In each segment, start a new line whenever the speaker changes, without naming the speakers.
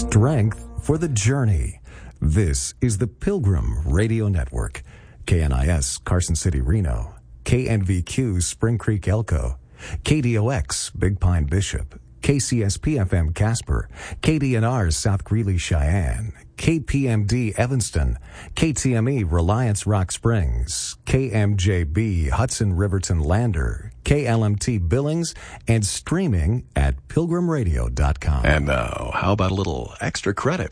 Strength for the journey. This is the Pilgrim Radio Network. KNIS Carson City, Reno. KNVQ Spring Creek, Elko. KDOX Big Pine, Bishop. KCSP-FM Casper. KDNR South Greeley, Cheyenne. KPMD Evanston. KTME Reliance Rock Springs. KMJB Hudson Riverton Lander. KLMT Billings, and streaming at pilgrimradio.com.
And now, how about a little extra credit?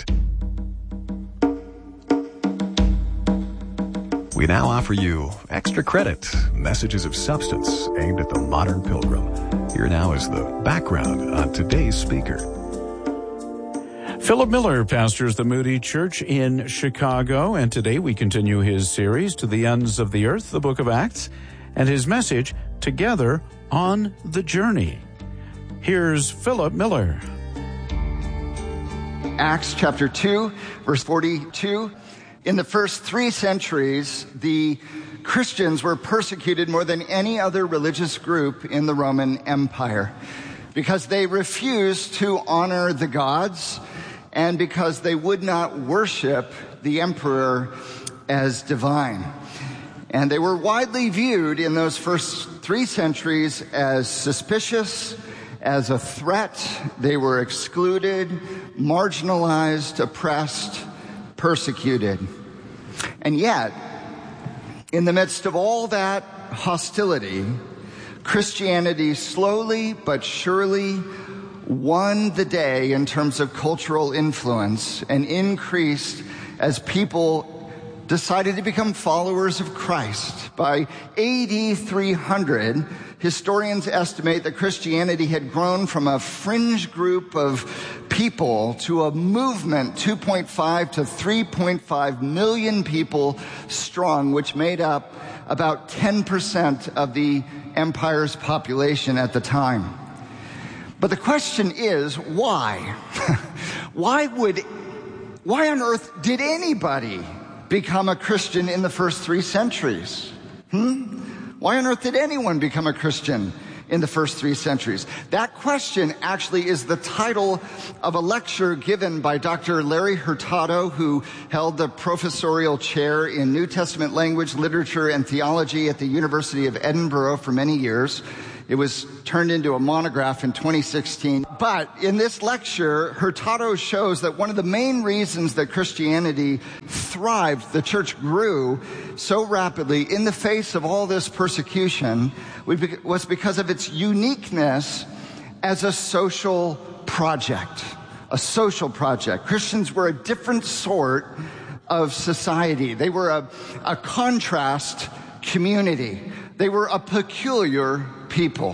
We now offer you Extra Credit, messages of substance aimed at the modern pilgrim. Here now is the background on today's speaker.
Philip Miller pastors the Moody Church in Chicago, and today we continue his series, To the Ends of the Earth, the Book of Acts, and his message, Together on the Journey. Here's Philip Miller.
Acts chapter 2, verse 42. In the first 3 centuries, the Christians were persecuted more than any other religious group in the Roman Empire because they refused to honor the gods and because they would not worship the emperor as divine. And they were widely viewed in those first 3 centuries as suspicious, as a threat. They were excluded, marginalized, oppressed, persecuted. And yet, in the midst of all that hostility, Christianity slowly but surely won the day in terms of cultural influence and increased as people decided to become followers of Christ. By AD 300, historians estimate that Christianity had grown from a fringe group of people to a movement 2.5 to 3.5 million people strong, which made up about 10% of the empire's population at the time. But the question is, why? Why on earth did anybody become a Christian in the first 3 centuries? Why on earth did anyone become a Christian in the first 3 centuries? That question actually is the title of a lecture given by Dr. Larry Hurtado, who held the professorial chair in New Testament language, literature, and theology at the University of Edinburgh for many years. It was turned into a monograph in 2016. But in this lecture, Hurtado shows that one of the main reasons that Christianity thrived, the church grew so rapidly in the face of all this persecution, was because of its uniqueness as a social project. A social project. Christians were a different sort of society. They were a contrast community. They were a peculiar people.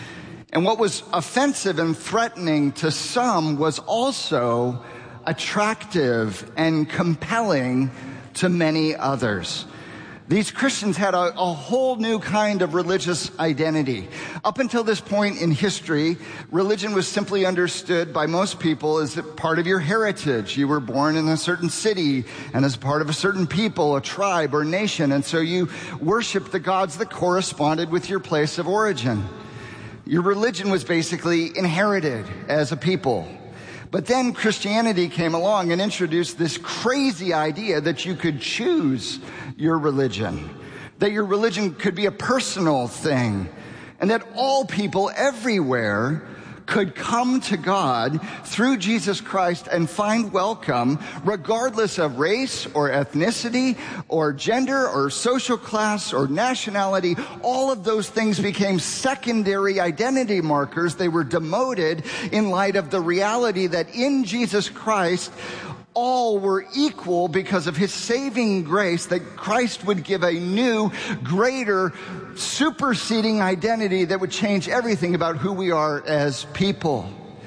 And what was offensive and threatening to some was also attractive and compelling to many others. These Christians had a whole new kind of religious identity. Up until this point in history, religion was simply understood by most people as a part of your heritage. You were born in a certain city and as part of a certain people, a tribe or nation, and so you worshiped the gods that corresponded with your place of origin. Your religion was basically inherited as a people. But then Christianity came along and introduced this crazy idea that you could choose your religion, that your religion could be a personal thing, and that all people everywhere could come to God through Jesus Christ and find welcome regardless of race or ethnicity or gender or social class or nationality. All of those things became secondary identity markers. They were demoted in light of the reality that in Jesus Christ, all were equal because of his saving grace, that Christ would give a new, greater, superseding identity that would change everything about who we are as people.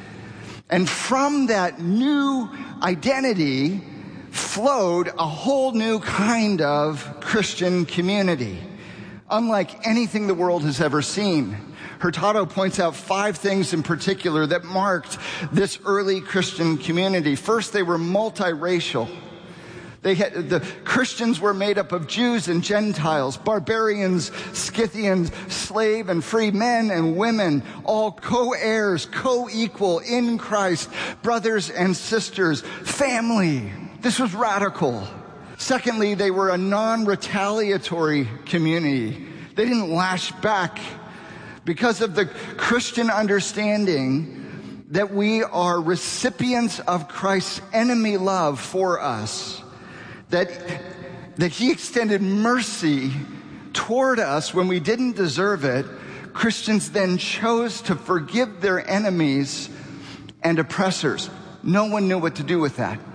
And from that new identity flowed a whole new kind of Christian community, unlike anything the world has ever seen. Hurtado points out 5 things in particular that marked this early Christian community. First, they were multiracial. The Christians were made up of Jews and Gentiles, barbarians, Scythians, slave and free, men and women, all co-heirs, co-equal in Christ, brothers and sisters, family. This was radical. Secondly, they were a non-retaliatory community. They didn't lash back because of the Christian understanding that we are recipients of Christ's enemy love for us. That he extended mercy toward us when we didn't deserve it. Christians then chose to forgive their enemies and oppressors. No one knew what to do with that.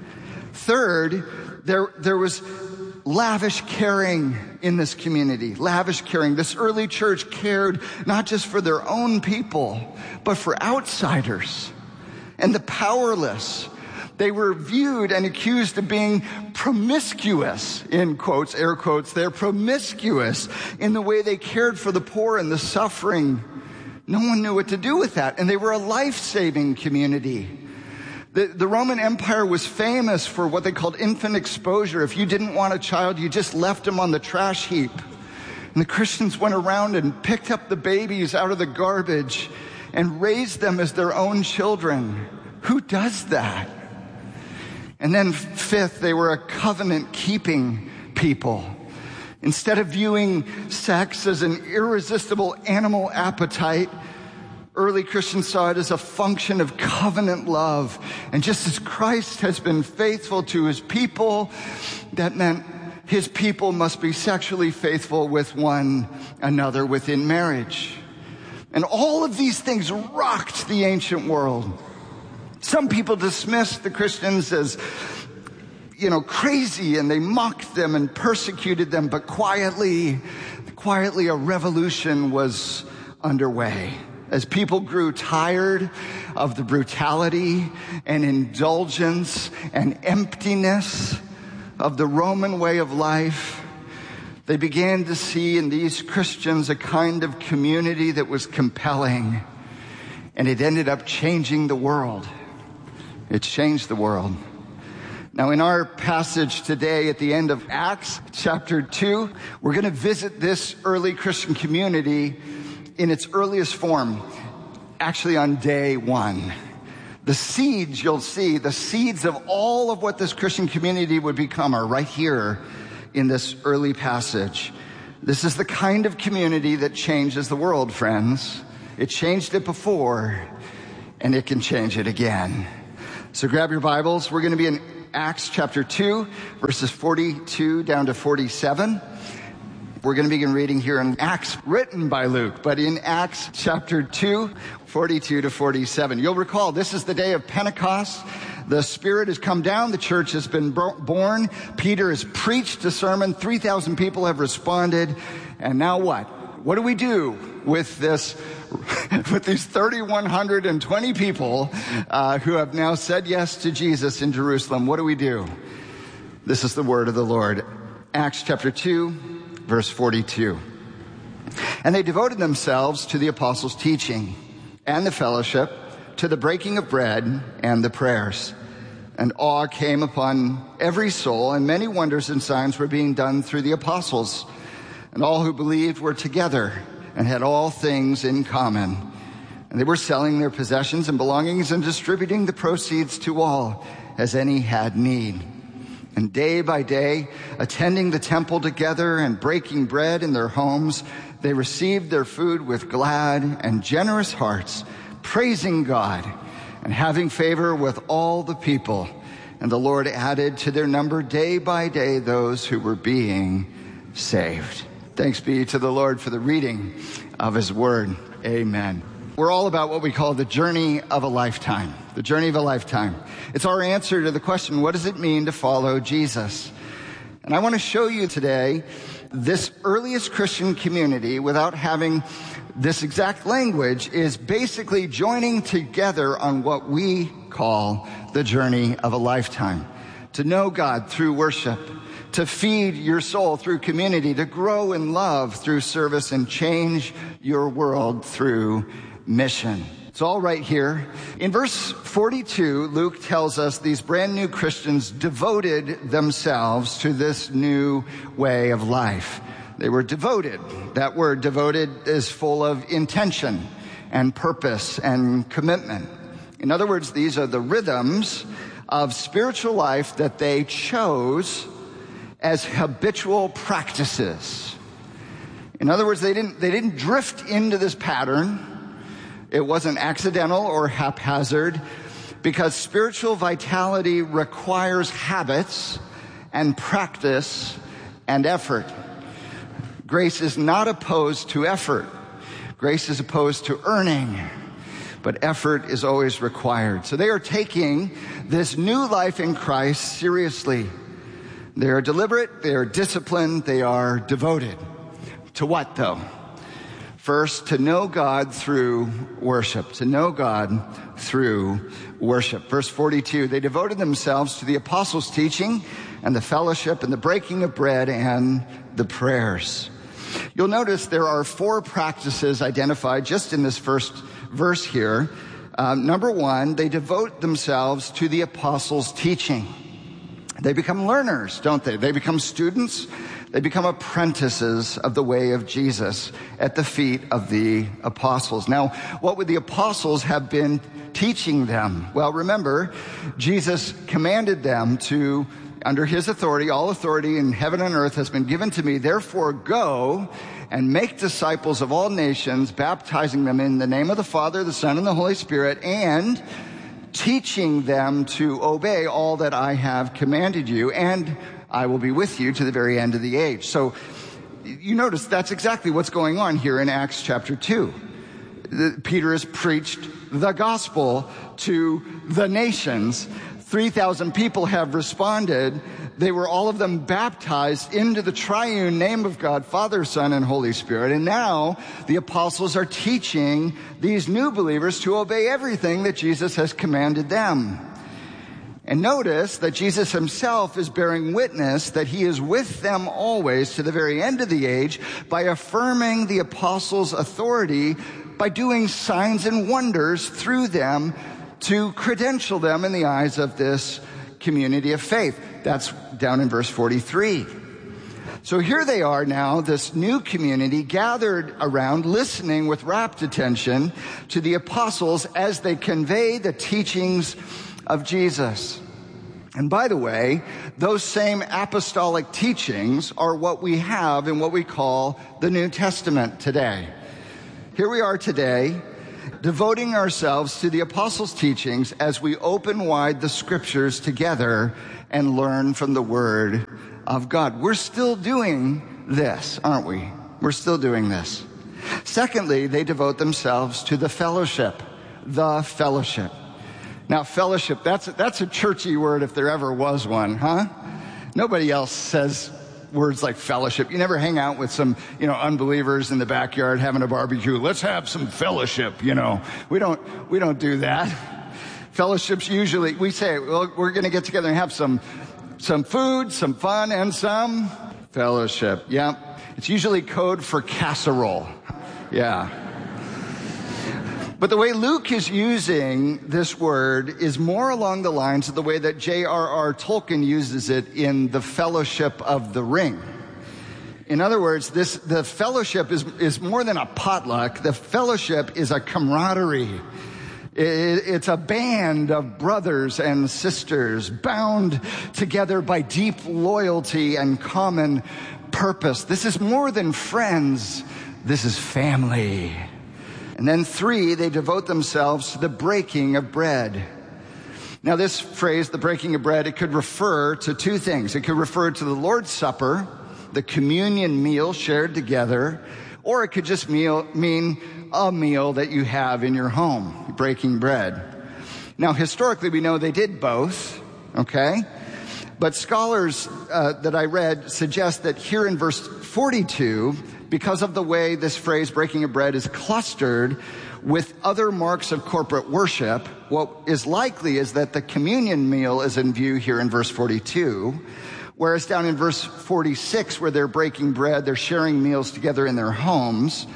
Third, there was lavish caring in this community. Lavish caring. This early church cared not just for their own people, but for outsiders and the powerless. They were viewed and accused of being promiscuous, in quotes, air quotes. They're promiscuous in the way they cared for the poor and the suffering. No one knew what to do with that. And they were a life-saving community. The Roman Empire was famous for what they called infant exposure. If you didn't want a child, you just left him on the trash heap. And the Christians went around and picked up the babies out of the garbage and raised them as their own children. Who does that? And then fifth, they were a covenant-keeping people. Instead of viewing sex as an irresistible animal appetite, early Christians saw it as a function of covenant love. And just as Christ has been faithful to his people, that meant his people must be sexually faithful with one another within marriage. And all of these things rocked the ancient world. Some people dismissed the Christians as, crazy, and they mocked them and persecuted them, but quietly a revolution was underway. As people grew tired of the brutality and indulgence and emptiness of the Roman way of life, they began to see in these Christians a kind of community that was compelling, and it ended up changing the world. It changed the world. Now, in our passage today at the end of Acts chapter 2, we're going to visit this early Christian community in its earliest form, actually on day one. The seeds, you'll see, the seeds of all of what this Christian community would become are right here in this early passage. This is the kind of community that changes the world, friends. It changed it before, and it can change it again. So grab your Bibles. We're going to be in Acts chapter 2, verses 42 down to 47. We're going to begin reading here in Acts written by Luke, but in Acts chapter 2, 42 to 47. You'll recall this is the day of Pentecost. The Spirit has come down. The church has been born. Peter has preached a sermon. 3,000 people have responded. And now what? What do we do with this? With these 3,120 people who have now said yes to Jesus in Jerusalem, what do we do? This is the word of the Lord. Acts chapter 2, verse 42. And they devoted themselves to the apostles' teaching and the fellowship, to the breaking of bread and the prayers. And awe came upon every soul, and many wonders and signs were being done through the apostles. And all who believed were together and had all things in common. And they were selling their possessions and belongings and distributing the proceeds to all as any had need. And day by day, attending the temple together and breaking bread in their homes, they received their food with glad and generous hearts, praising God and having favor with all the people. And the Lord added to their number day by day those who were being saved. Thanks be to the Lord for the reading of his word. Amen. We're all about what we call the journey of a lifetime. The journey of a lifetime. It's our answer to the question, what does it mean to follow Jesus? And I want to show you today this earliest Christian community, without having this exact language, is basically joining together on what we call the journey of a lifetime. To know God through worship, to feed your soul through community, to grow in love through service, and change your world through mission. It's It's all right here. In verse 42, Luke tells us these brand new Christians devoted themselves to this new way of life. They were devoted. That word devoted is full of intention and purpose and commitment. In other words, these are the rhythms of spiritual life that they chose as habitual practices. In other words, they didn't drift into this pattern. It wasn't accidental or haphazard, because spiritual vitality requires habits and practice and effort. Grace is not opposed to effort. Grace is opposed to earning, but effort is always required. So they are taking this new life in Christ seriously. They are deliberate, they are disciplined, they are devoted. To what, though? First, to know God through worship. To know God through worship. Verse 42, they devoted themselves to the apostles' teaching and the fellowship and the breaking of bread and the prayers. You'll notice there are 4 practices identified just in this first verse here. Number 1, they devote themselves to the apostles' teaching. They become learners, don't they? They become students. They become apprentices of the way of Jesus at the feet of the apostles. Now, what would the apostles have been teaching them? Well, remember, Jesus commanded them to, under his authority, all authority in heaven and earth has been given to me. Therefore, go and make disciples of all nations, baptizing them in the name of the Father, the Son, and the Holy Spirit, and teaching them to obey all that I have commanded you, and I will be with you to the very end of the age. So you notice that's exactly what's going on here in Acts chapter 2. Peter has preached the gospel to the nations. 3,000 people have responded. They were all of them baptized into the triune name of God, Father, Son, and Holy Spirit. And now the apostles are teaching these new believers to obey everything that Jesus has commanded them. And notice that Jesus himself is bearing witness that he is with them always to the very end of the age by affirming the apostles' authority by doing signs and wonders through them to credential them in the eyes of this community of faith. That's down in verse 43. So here they are now, this new community gathered around, listening with rapt attention to the apostles as they convey the teachings of Jesus. And by the way, those same apostolic teachings are what we have in what we call the New Testament today. Here we are today, devoting ourselves to the apostles' teachings as we open wide the scriptures together and learn from the Word of God. We're still doing this, aren't we? We're still doing this. Secondly, they devote themselves to the fellowship. The fellowship. Now, fellowship, that's a churchy word if there ever was one, huh? Nobody else says words like fellowship. You never hang out with some, unbelievers in the backyard having a barbecue. Let's have some fellowship, We don't do that. Fellowships usually, we say, well, we're going to get together and have some food, some fun, and some fellowship. Yeah. It's usually code for casserole. Yeah. But the way Luke is using this word is more along the lines of the way that J.R.R. Tolkien uses it in The Fellowship of the Ring. In other words, the fellowship is more than a potluck. The fellowship is a camaraderie. It's a band of brothers and sisters bound together by deep loyalty and common purpose. This is more than friends. This is family. And then 3, they devote themselves to the breaking of bread. Now this phrase, the breaking of bread, it could refer to 2 things. It could refer to the Lord's Supper, the communion meal shared together, or it could just mean a meal that you have in your home, breaking bread. Now historically we know they did both, okay? But scholars that I read suggest that here in verse 42, because of the way this phrase, breaking of bread, is clustered with other marks of corporate worship, what is likely is that the communion meal is in view here in verse 42, whereas down in verse 46, where they're breaking bread, they're sharing meals together in their homes,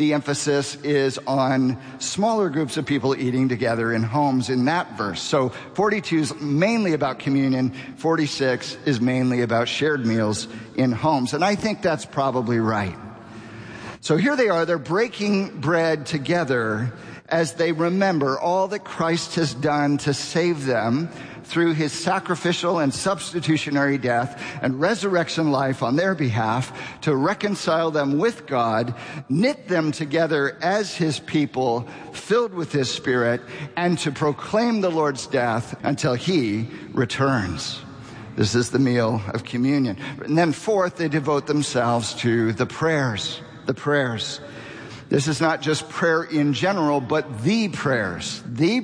the emphasis is on smaller groups of people eating together in homes in that verse. So 42 is mainly about communion. 46 is mainly about shared meals in homes. And I think that's probably right. So here they are, they're breaking bread together as they remember all that Christ has done to save them through his sacrificial and substitutionary death and resurrection life on their behalf, to reconcile them with God, knit them together as his people, filled with his Spirit, and to proclaim the Lord's death until he returns. This is the meal of communion. And then fourth, they devote themselves to the prayers. The prayers. This is not just prayer in general, but the prayers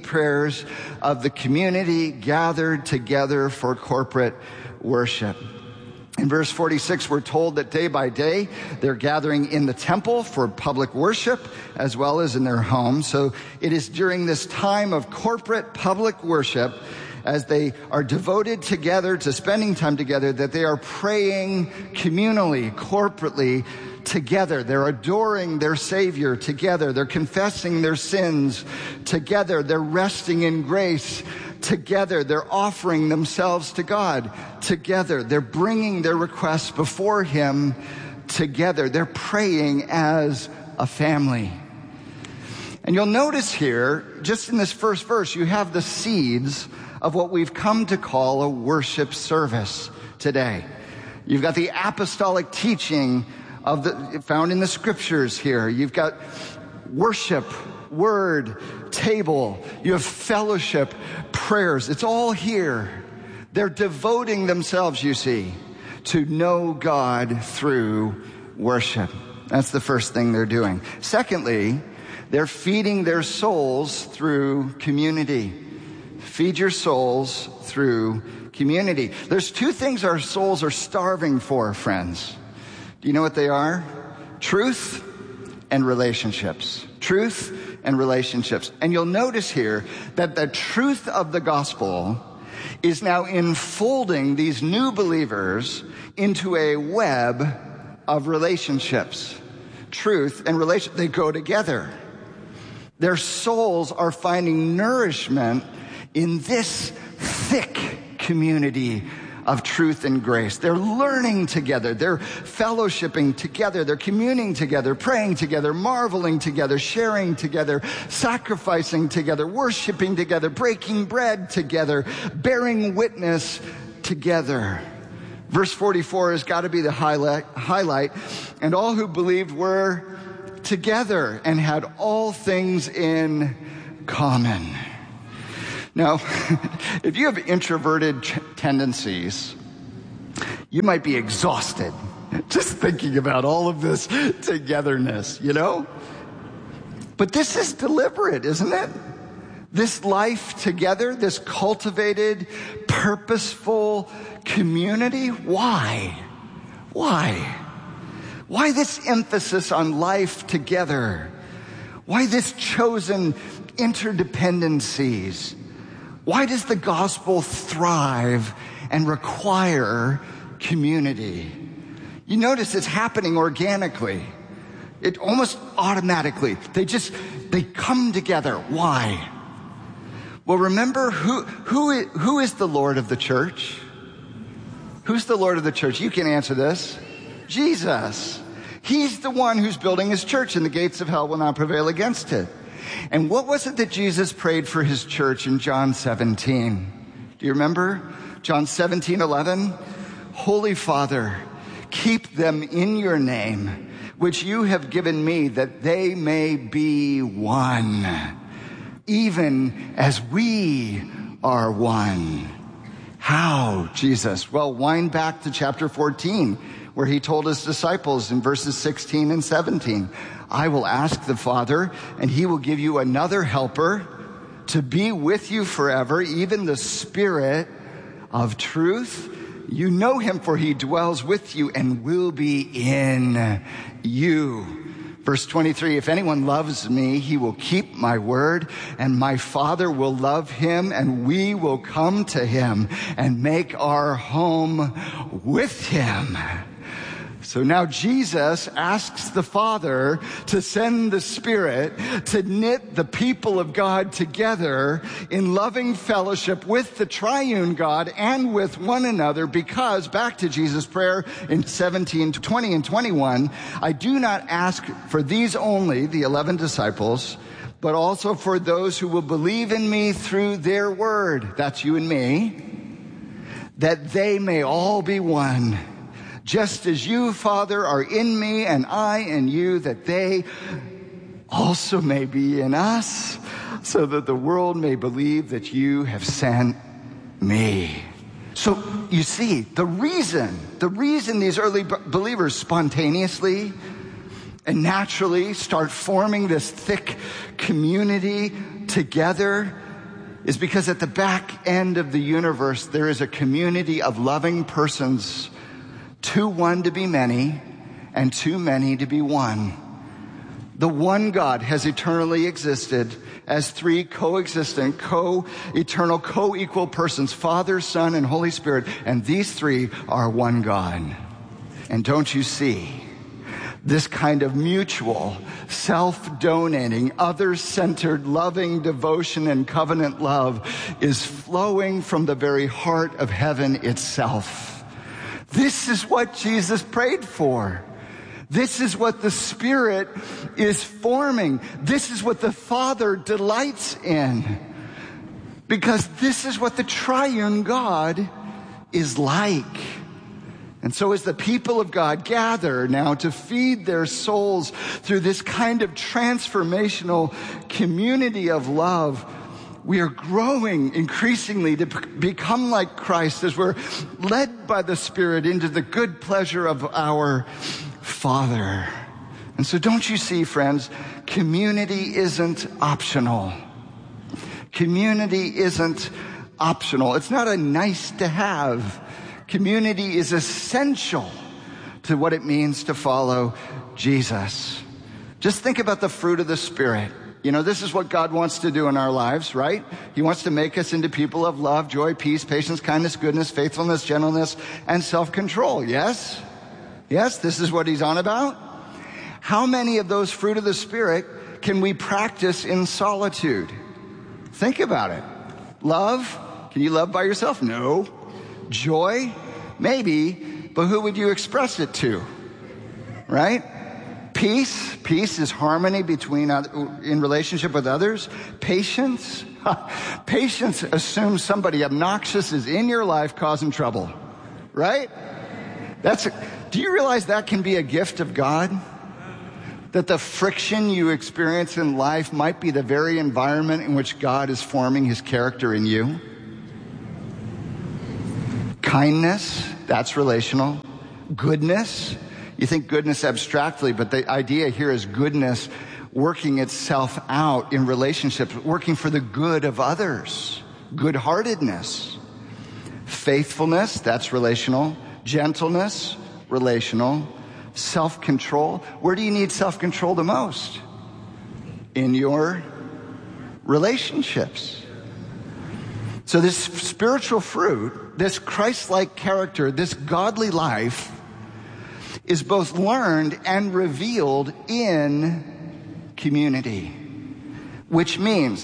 of the community gathered together for corporate worship. In verse 46, we're told that day by day, they're gathering in the temple for public worship as well as in their homes. So it is during this time of corporate public worship, as they are devoted together to spending time together, that they are praying communally, corporately, together. They're adoring their Savior together. They're confessing their sins together. They're resting in grace together. They're offering themselves to God together. They're bringing their requests before him together. They're praying as a family. And you'll notice here, just in this first verse, you have the seeds of what we've come to call a worship service today. You've got the apostolic teaching found in the scriptures here. You've got worship, word, table. You have fellowship, prayers. It's all here. They're devoting themselves, you see, to know God through worship. That's the first thing they're doing. Secondly, they're feeding their souls through community. Feed your souls through community. There's two things our souls are starving for, friends. Do you know what they are? Truth and relationships. Truth and relationships. And you'll notice here that the truth of the gospel is now enfolding these new believers into a web of relationships. Truth and relation, they go together. Their souls are finding nourishment in this thick community of truth and grace. They're learning together. They're fellowshipping together. They're communing together, praying together, marveling together, sharing together, sacrificing together, worshiping together, breaking bread together, bearing witness together. Verse 44 has got to be the highlight. And all who believed were together and had all things in common. Now, if you have introverted tendencies, you might be exhausted just thinking about all of this togetherness, you know? But this is deliberate, isn't it? This life together, this cultivated, purposeful community. Why? Why this emphasis on life together? Why this chosen interdependencies? Why does the gospel thrive and require community? You notice it's happening organically. It almost automatically. They come together. Why? Well, remember who is the Lord of the church? Who's the Lord of the church? You can answer this. Jesus. He's the one who's building his church, and the gates of hell will not prevail against it. And what was it that Jesus prayed for his church in John 17? Do you remember? John 17:11. Holy Father, keep them in your name, which you have given me, that they may be one, even as we are one. How, Jesus? Well, wind back to chapter 14, where he told his disciples in verses 16 and 17, I will ask the Father, and he will give you another helper to be with you forever, even the Spirit of truth. You know him, for he dwells with you and will be in you. Verse 23, if anyone loves me, he will keep my word, and my Father will love him, and we will come to him and make our home with him. So now Jesus asks the Father to send the Spirit to knit the people of God together in loving fellowship with the triune God and with one another, because, back to Jesus' prayer in 17, 20, and 21, I do not ask for these only, the 11 disciples, but also for those who will believe in me through their word, that's you and me, that they may all be one. Just as you, Father, are in me and I in you, that they also may be in us, so that the world may believe that you have sent me. So you see, the reason these early believers spontaneously and naturally start forming this thick community together is because at the back end of the universe, there is a community of loving persons, too one to be many, and too many to be one. The one God has eternally existed as three coexistent, co-eternal, co-equal persons, Father, Son, and Holy Spirit, and these three are one God. And don't you see, this kind of mutual, self-donating, other-centered, loving devotion and covenant love is flowing from the very heart of heaven itself. This is what Jesus prayed for. This is what the Spirit is forming. This is what the Father delights in. Because this is what the triune God is like. And so as the people of God gather now to feed their souls through this kind of transformational community of love, we are growing increasingly to become like Christ as we're led by the Spirit into the good pleasure of our Father. And so don't you see, friends, community isn't optional. Community isn't optional. It's not a nice to have. Community is essential to what it means to follow Jesus. Just think about the fruit of the Spirit. You know, this is what God wants to do in our lives, right? He wants to make us into people of love, joy, peace, patience, kindness, goodness, faithfulness, gentleness, and self-control. Yes? Yes, this is what he's on about. How many of those fruit of the Spirit can we practice in solitude? Think about it. Love? Can you love by yourself? No. Joy? Maybe, but who would you express it to? Right? Peace? Peace is harmony in relationship with others. Patience? Patience assumes somebody obnoxious is in your life causing trouble. Right? Do you realize that can be a gift of God? That the friction you experience in life might be the very environment in which God is forming his character in you? Kindness, that's relational. Goodness, you think goodness abstractly, but the idea here is goodness working itself out in relationships, working for the good of others. Good-heartedness. Faithfulness, that's relational. Gentleness, relational. Self-control. Where do you need self-control the most? In your relationships. So this spiritual fruit, this Christ-like character, this godly life is both learned and revealed in community. Which means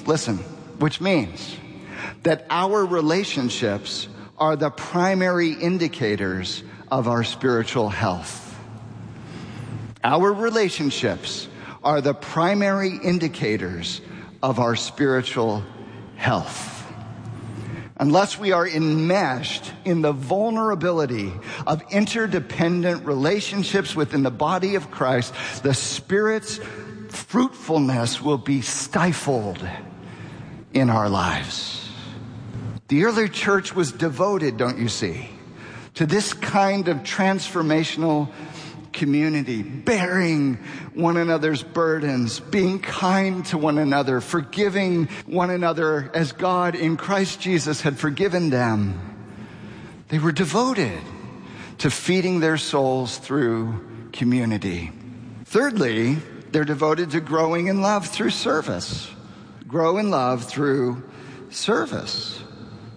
that our relationships are the primary indicators of our spiritual health. Our relationships are the primary indicators of our spiritual health. Unless we are enmeshed in the vulnerability of interdependent relationships within the body of Christ, the Spirit's fruitfulness will be stifled in our lives. The early church was devoted, don't you see, to this kind of transformational community, bearing one another's burdens, being kind to one another, forgiving one another as God in Christ Jesus had forgiven them. They were devoted to feeding their souls through community. Thirdly, they're devoted to growing in love through service. Grow in love through service.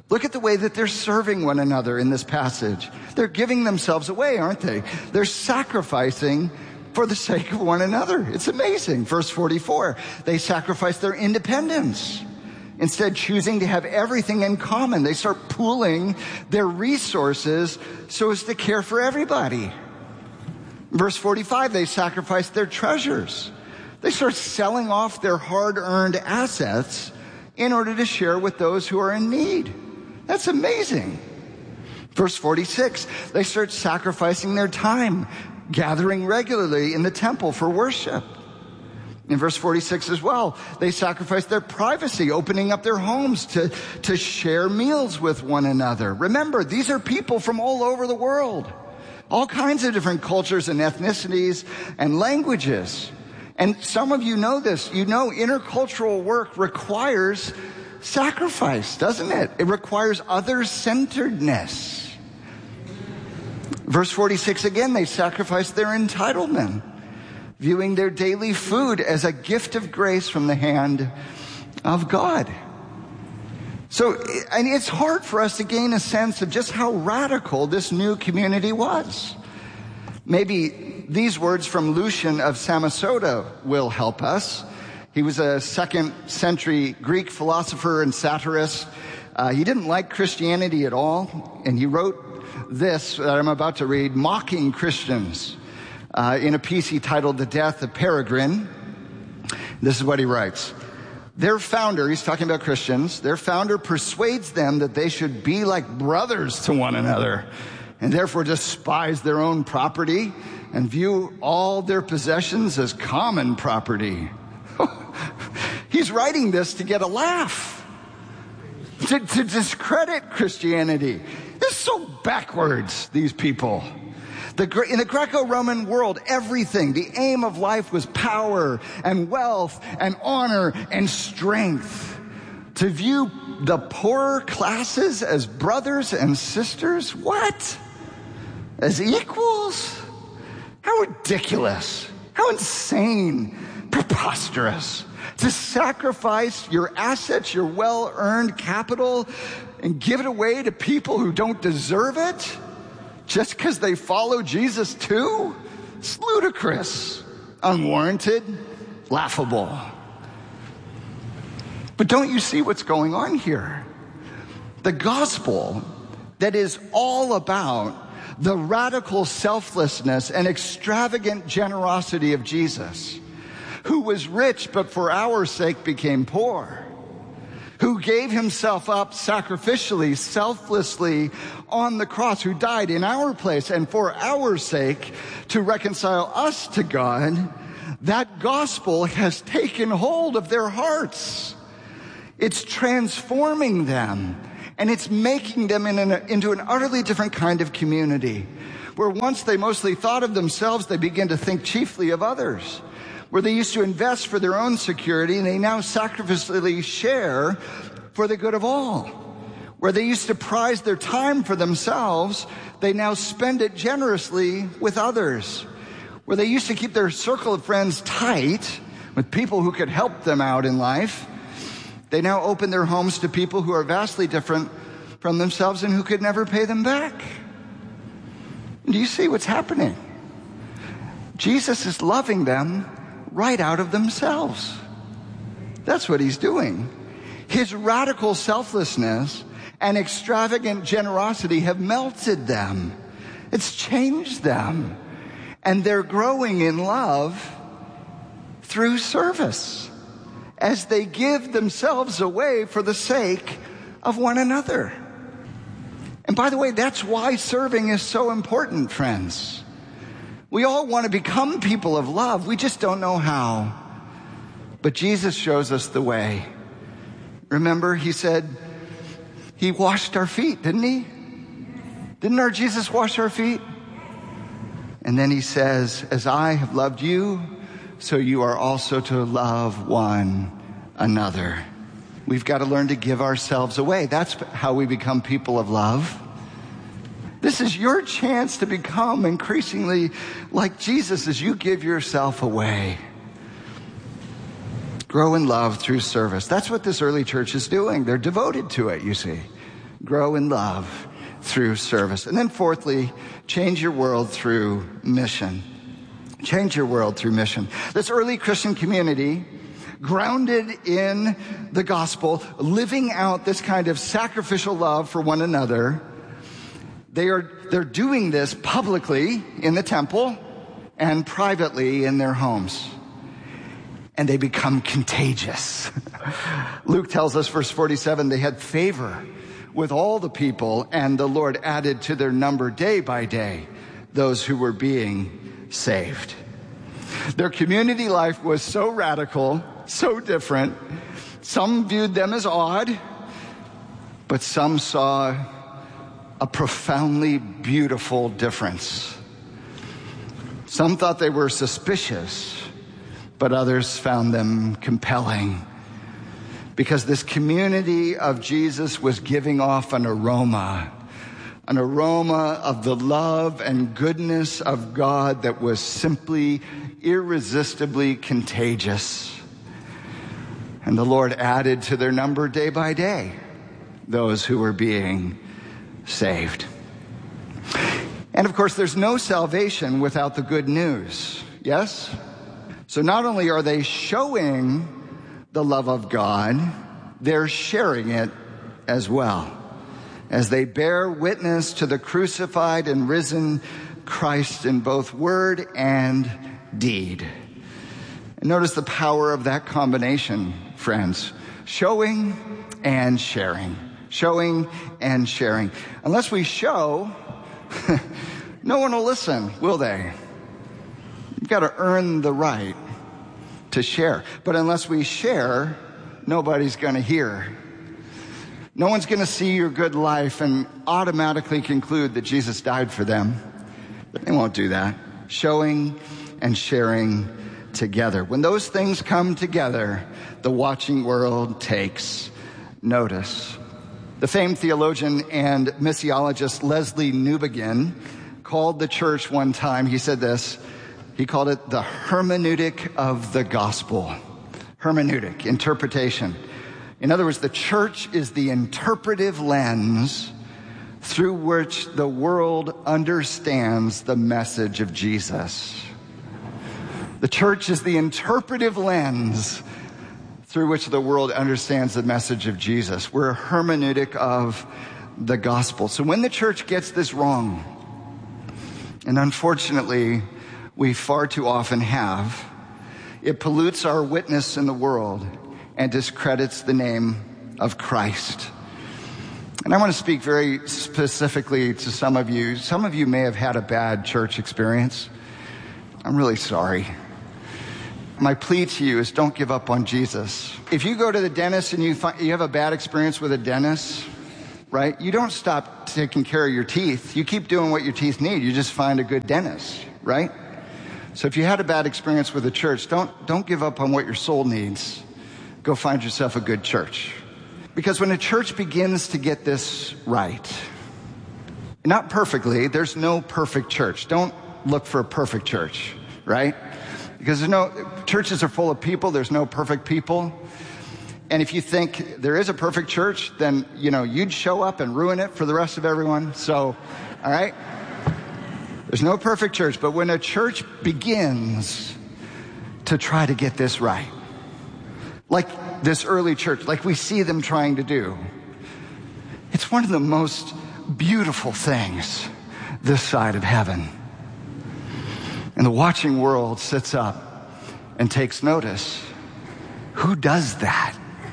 Look at the way that they're serving one another in this passage. They're giving themselves away, aren't they? They're sacrificing for the sake of one another. It's amazing. Verse 44, they sacrifice their independence. Instead, choosing to have everything in common. They start pooling their resources so as to care for everybody. Verse 45, they sacrifice their treasures. They start selling off their hard-earned assets in order to share with those who are in need. That's amazing. Verse 46, they start sacrificing their time, gathering regularly in the temple for worship. In verse 46 as well, they sacrifice their privacy, opening up their homes to share meals with one another. Remember, these are people from all over the world, all kinds of different cultures and ethnicities and languages. And some of you know this. You know intercultural work requires sacrifice, doesn't it? It requires other-centeredness. Verse 46 again, they sacrifice their entitlement, viewing their daily food as a gift of grace from the hand of God. So, and it's hard for us to gain a sense of just how radical this new community was. Maybe these words from Lucian of Samosata will help us. He was a 2nd century Greek philosopher and satirist. He didn't like Christianity at all, and he wrote this that I'm about to read, mocking Christians, in a piece he titled The Death of Peregrine. This is what he writes. Their founder, he's talking about Christians, their founder persuades them that they should be like brothers to one another, and therefore despise their own property and view all their possessions as common property. He's writing this to get a laugh, to discredit Christianity. They're so backwards, these people. In the Greco-Roman world, everything, the aim of life was power and wealth and honor and strength. To view the poorer classes as brothers and sisters? What? As equals? How ridiculous. How insane. Preposterous. To sacrifice your assets, your well-earned capital, and give it away to people who don't deserve it? Just because they follow Jesus too? It's ludicrous, unwarranted, laughable. But don't you see what's going on here? The gospel that is all about the radical selflessness and extravagant generosity of Jesus, who was rich but for our sake became poor, who gave himself up sacrificially, selflessly on the cross, who died in our place and for our sake to reconcile us to God, that gospel has taken hold of their hearts. It's transforming them, and it's making them into an utterly different kind of community, where once they mostly thought of themselves, they begin to think chiefly of others. Where they used to invest for their own security, and they now sacrificially share for the good of all. Where they used to prize their time for themselves, they now spend it generously with others. Where they used to keep their circle of friends tight with people who could help them out in life, they now open their homes to people who are vastly different from themselves and who could never pay them back. Do you see what's happening? Jesus is loving them right out of themselves. That's what he's doing. His radical selflessness and extravagant generosity have melted them. It's changed them. And they're growing in love through service as they give themselves away for the sake of one another. And by the way, that's why serving is so important, friends. We all want to become people of love. We just don't know how. But Jesus shows us the way. Remember, he said, he washed our feet, didn't he? Didn't our Jesus wash our feet? And then he says, as I have loved you, so you are also to love one another. We've got to learn to give ourselves away. That's how we become people of love. This is your chance to become increasingly like Jesus as you give yourself away. Grow in love through service. That's what this early church is doing. They're devoted to it, you see. Grow in love through service. And then fourthly, change your world through mission. Change your world through mission. This early Christian community, grounded in the gospel, living out this kind of sacrificial love for one another, they're doing this publicly in the temple and privately in their homes. And they become contagious. Luke tells us, verse 47, they had favor with all the people, and the Lord added to their number day by day those who were being saved. Their community life was so radical, so different. Some viewed them as odd, but some saw a profoundly beautiful difference. Some thought they were suspicious, but others found them compelling, because this community of Jesus was giving off an aroma of the love and goodness of God that was simply irresistibly contagious. And the Lord added to their number day by day those who were being saved. And of course, there's no salvation without the good news. Yes? So not only are they showing the love of God, they're sharing it as well, as they bear witness to the crucified and risen Christ in both word and deed. And notice the power of that combination, friends. Showing and sharing. Showing and sharing. Unless we show, no one will listen, will they? You've got to earn the right to share. But unless we share, nobody's going to hear. No one's going to see your good life and automatically conclude that Jesus died for them. They won't do that. Showing and sharing together. When those things come together, the watching world takes notice. The famed theologian and missiologist Leslie Newbigin called the church one time, he said this, he called it the hermeneutic of the gospel. Hermeneutic, interpretation. In other words, the church is the interpretive lens through which the world understands the message of Jesus. The church is the interpretive lens through which the world understands the message of Jesus. We're a hermeneutic of the gospel. So when the church gets this wrong, and unfortunately we far too often have, it pollutes our witness in the world and discredits the name of Christ. And I want to speak very specifically to some of you. Some of you may have had a bad church experience. I'm really sorry. My plea to you is don't give up on Jesus. If you go to the dentist and you have a bad experience with a dentist, right? You don't stop taking care of your teeth. You keep doing what your teeth need. You just find a good dentist, right? So if you had a bad experience with a church, don't give up on what your soul needs. Go find yourself a good church. Because when a church begins to get this right, not perfectly, there's no perfect church. Don't look for a perfect church, right? Because churches are full of people. There's no perfect people. And if you think there is a perfect church, then, you'd show up and ruin it for the rest of everyone. So, all right? There's no perfect church. But when a church begins to try to get this right, like this early church, like we see them trying to do, it's one of the most beautiful things this side of heaven. And the watching world sits up and takes notice. Who does that?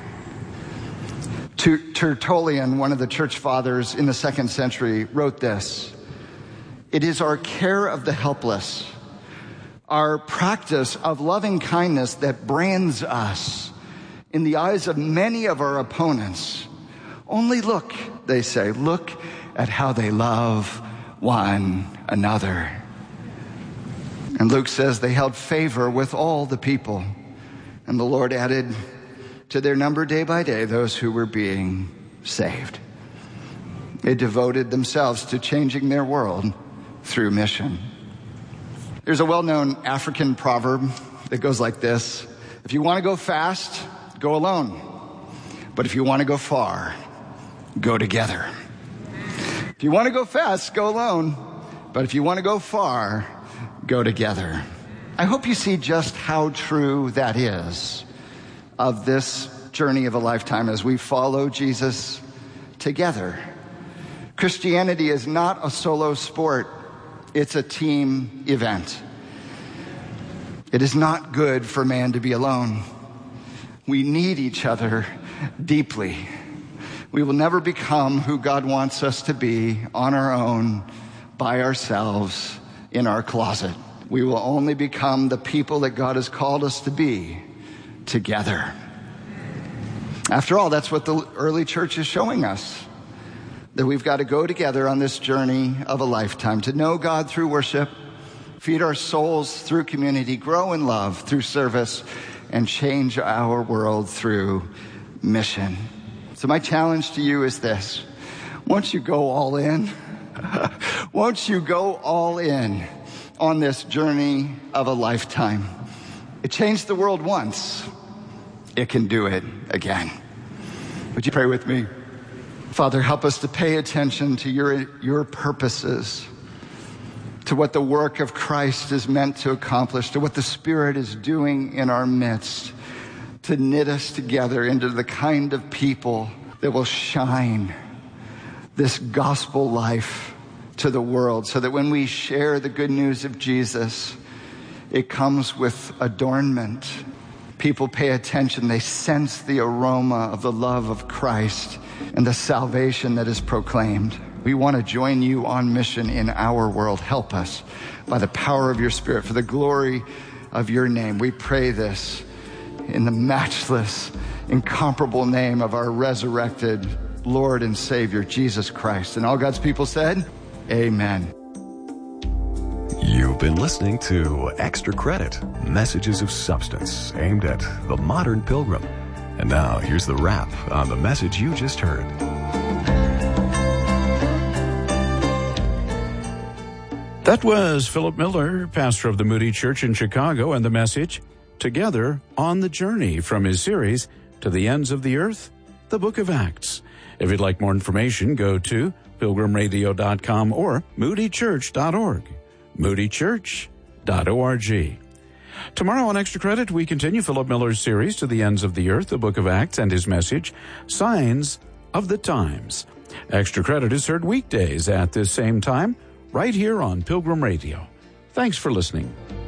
Tertullian, one of the church fathers in the 2nd century, wrote this: "It is our care of the helpless, our practice of loving kindness that brands us in the eyes of many of our opponents. Only look," they say, "look at how they love one another." And Luke says they held favor with all the people, and the Lord added to their number day by day those who were being saved. They devoted themselves to changing their world through mission. There's a well-known African proverb that goes like this: if you want to go fast, go alone. But if you want to go far, go together. If you want to go fast, go alone. But if you want to go far, go together. I hope you see just how true that is of this journey of a lifetime as we follow Jesus together. Christianity is not a solo sport. It's a team event. It is not good for man to be alone. We need each other deeply. We will never become who God wants us to be on our own, by ourselves, in our closet. We will only become the people that God has called us to be together. After all, that's what the early church is showing us, that we've got to go together on this journey of a lifetime to know God through worship, feed our souls through community, grow in love through service, and change our world through mission. So my challenge to you is this. Won't you go all in? Won't you go all in on this journey of a lifetime? It changed the world once. It can do it again. Would you pray with me? Father, help us to pay attention to your purposes, to what the work of Christ is meant to accomplish, to what the Spirit is doing in our midst, to knit us together into the kind of people that will shine this gospel life to the world, so that when we share the good news of Jesus, it comes with adornment. People pay attention. They sense the aroma of the love of Christ and the salvation that is proclaimed. We want to join you on mission in our world. Help us by the power of your Spirit for the glory of your name. We pray this in the matchless, incomparable name of our resurrected Lord and Savior, Jesus Christ. And all God's people said, amen.
You've been listening to Extra Credit, Messages of Substance, aimed at the modern pilgrim. And now here's the wrap on the message you just heard.
That was Philip Miller, pastor of the Moody Church in Chicago, and the message, Together on the Journey, from his series, To the Ends of the Earth, the Book of Acts. If you'd like more information, go to pilgrimradio.com or moodychurch.org. moodychurch.org. Tomorrow on Extra Credit, we continue Philip Miller's series, To the Ends of the Earth, the Book of Acts, and his message, Signs of the Times. Extra Credit is heard weekdays at this same time, right here on Pilgrim Radio. Thanks for listening.